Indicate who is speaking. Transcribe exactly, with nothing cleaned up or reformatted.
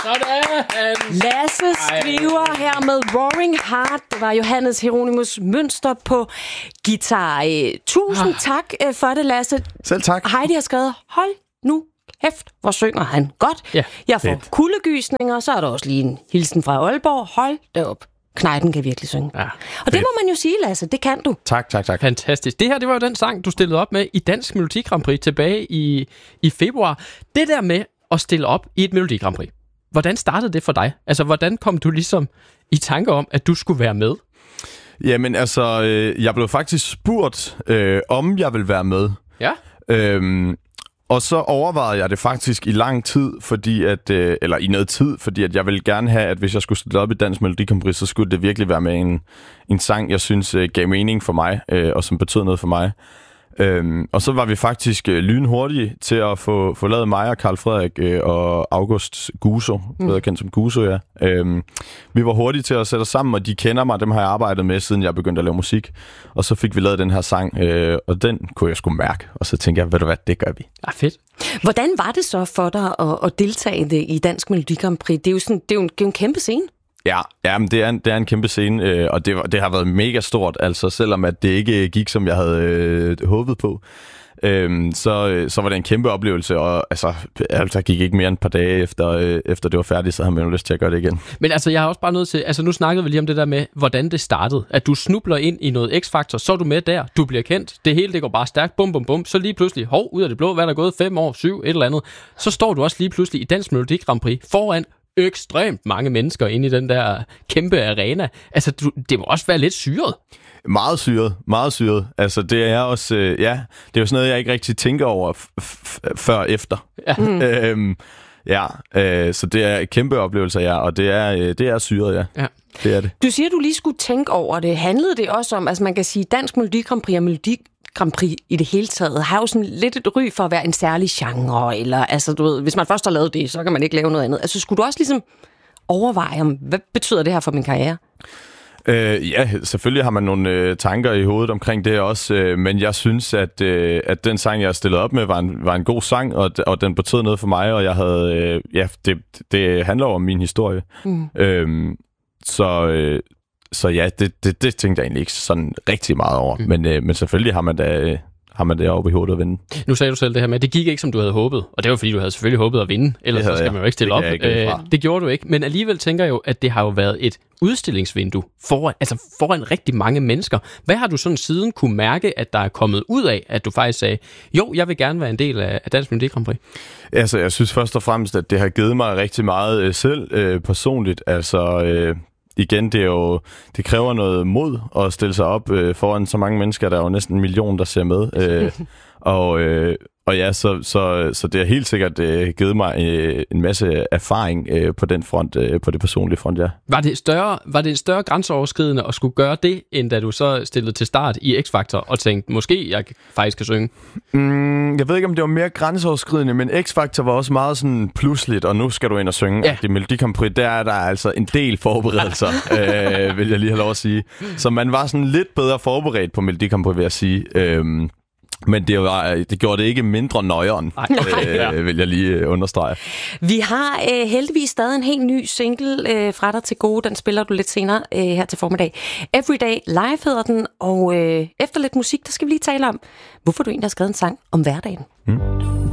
Speaker 1: Sådan!
Speaker 2: Lasse skriver her med Roaring Heart. Det var Johannes Hieronymus Mønster på guitar. Tusind ah. tak for det, Lasse.
Speaker 3: Selv tak.
Speaker 2: Heidi har skrevet, hold nu hæft, hvor synger han godt.
Speaker 1: Ja,
Speaker 2: jeg får fedt. Kuldegysninger, så er der også lige en hilsen fra Aalborg. Hold da op. Knejten kan virkelig synge. Ja, og det må man jo sige, Lasse. Det kan du.
Speaker 3: Tak, tak, tak.
Speaker 1: Fantastisk. Det her, det var jo den sang, du stillede op med i Dansk Melodi Grand Prix tilbage i, i februar. Det der med at stille op i et Melodi Grand Prix. Hvordan startede det for dig? Altså, hvordan kom du ligesom i tanke om, at du skulle være med?
Speaker 3: Jamen, altså, øh, jeg blev faktisk spurgt, øh, om jeg ville være med.
Speaker 1: Ja.
Speaker 3: Øhm, og så overvejede jeg det faktisk i lang tid, fordi at, øh, eller i noget tid, fordi at jeg ville gerne have, at hvis jeg skulle stille op i Dansk Melodi Grand Prix, så skulle det virkelig være med en, en sang, jeg synes øh, gav mening for mig, øh, og som betød noget for mig. Øhm, og så var vi faktisk øh, lynhurtige til at få, få lavet mig og Carl Frederik øh, og August Guso, mm. bedre kendt som Guso, ja. Øhm, vi var hurtige til at sætte os sammen, og de kender mig, dem har jeg arbejdet med, siden jeg begyndte at lave musik. Og så fik vi lavet den her sang, øh, og den kunne jeg sgu mærke. Og så tænkte jeg, ved du hvad, det gør vi.
Speaker 1: Ja, fedt.
Speaker 2: Hvordan var det så for dig at, at deltage i Dansk Melodi Grand Prix? Det er jo, sådan, det er jo en, det er jo en kæmpe scene.
Speaker 3: Ja, ja men det, er en, det er en kæmpe scene, øh, og det, var, det har været mega stort, altså selvom at det ikke gik, som jeg havde øh, håbet på, øh, så, så var det en kæmpe oplevelse, og altså, altså gik ikke mere end et par dage efter, øh, efter det var færdigt, så havde man jo lyst til at gøre det igen.
Speaker 1: Men altså, jeg har også bare nødt til, altså nu snakkede vi lige om det der med, hvordan det startede, at du snubler ind i noget X-Factor, så er du med der, du bliver kendt, det hele det går bare stærkt, bum bum bum, så lige pludselig, hov, ud af det blå, hvad er der gået, fem år, syv, et eller andet, så står du også lige pludselig i Dansk Melodi Grand Prix foran ekstremt mange mennesker inde i den der kæmpe arena. Altså, du, det må også være lidt syret.
Speaker 3: Meget syret, meget syret. Altså, det er også, øh, ja, det er jo sådan noget, jeg ikke rigtig tænker over f- f- før efter. Ja, mm. øhm, ja øh, så det er kæmpe oplevelser, ja, og det er, øh, det er syret, ja. ja. Det er det.
Speaker 2: Du siger, du lige skulle tænke over det. Handlede det også om, altså man kan sige, Dansk Melodi Grand Prix og Melodi Grand Prix i det hele taget har jo sådan lidt et ry for at være en særlig genre, eller altså, du ved, hvis man først har lavet det, så kan man ikke lave noget andet. Altså, skulle du også ligesom overveje, om, hvad betyder det her for min karriere?
Speaker 3: Øh, ja, selvfølgelig har man nogle øh, tanker i hovedet omkring det også, øh, men jeg synes, at, øh, at den sang, jeg stillede op med, var en, var en god sang, og, og den betød noget for mig, og jeg havde, øh, ja, det, det handler om min historie. Mm. Øh, så... Øh, Så ja, det, det, det tænkte jeg egentlig ikke sådan rigtig meget over. Mm. Men, øh, men selvfølgelig har man da har man det oppe i hovedet at vinde.
Speaker 1: Nu sagde du selv det her med, at det gik ikke, som du havde håbet. Og det var fordi, du havde selvfølgelig håbet at vinde. Ellers så skal man jo ikke stille
Speaker 3: det
Speaker 1: op. Ikke øh, det gjorde du ikke. Men alligevel tænker jeg jo, at det har jo været et udstillingsvindue foran, altså foran rigtig mange mennesker. Hvad har du sådan siden kunne mærke, at der er kommet ud af, at du faktisk sagde, jo, jeg vil gerne være en del af Dansk Melodi Grand Prix?
Speaker 3: Altså, jeg synes først og fremmest, at det har givet mig rigtig meget øh, selv øh, personligt. Altså... Øh, Igen, det, er jo, det kræver noget mod at stille sig op øh, foran så mange mennesker. Der er jo næsten en million, der ser med. Øh, og, øh, og ja, så, så, så det har helt sikkert øh, givet mig øh, en masse erfaring øh, på den front, øh, på det personlige front, ja.
Speaker 1: Var det større, var det større grænseoverskridende at skulle gøre det, end da du så stillede til start i X-Factor og tænkte, måske jeg faktisk kan synge?
Speaker 3: Mm, jeg ved ikke, om det var mere grænseoverskridende, men X-Factor var også meget sådan pludseligt, og nu skal du ind og synge. Ja. Det Melodi Grand Prix, der er der altså en del forberedelser, øh, vil jeg lige have lov at sige. Så man var sådan lidt bedre forberedt på Melodi Grand Prix, vil jeg sige. Øhm, Men det, var, det gjorde det ikke mindre nøjeren, øh, vil jeg lige øh, understrege.
Speaker 2: Vi har øh, heldigvis stadig en helt ny single øh, fra dig til gode. Den spiller du lidt senere øh, her til formiddag. Everyday Live hedder den, og øh, efter lidt musik, der skal vi lige tale om, hvorfor du egentlig har skrevet en sang om hverdagen. Mm.